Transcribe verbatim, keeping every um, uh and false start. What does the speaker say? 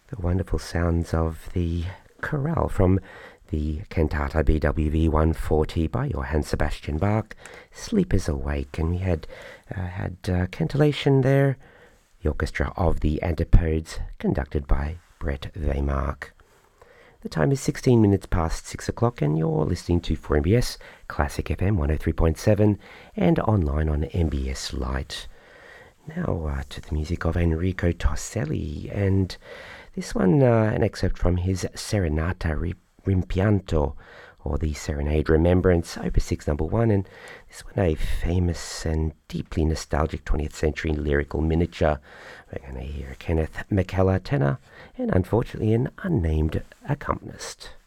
The wonderful sounds of the chorale from the Cantata B W V one forty by Johann Sebastian Bach, Sleepers Awake, and we had uh, had uh, cantillation there, the Orchestra of the Antipodes, conducted by Brett Waymark. The time is sixteen minutes past six o'clock, and you're listening to four M B S Classic F M one oh three point seven and online on M B S Lite. Now uh, to the music of Enrico Torselli, and this one, uh, an excerpt from his Serenata Rimpianto, or the Serenade Remembrance, Opus six number one, and this one a famous and deeply nostalgic twentieth century lyrical miniature. We're going to hear Kenneth McKellar tenor, and unfortunately an unnamed accompanist.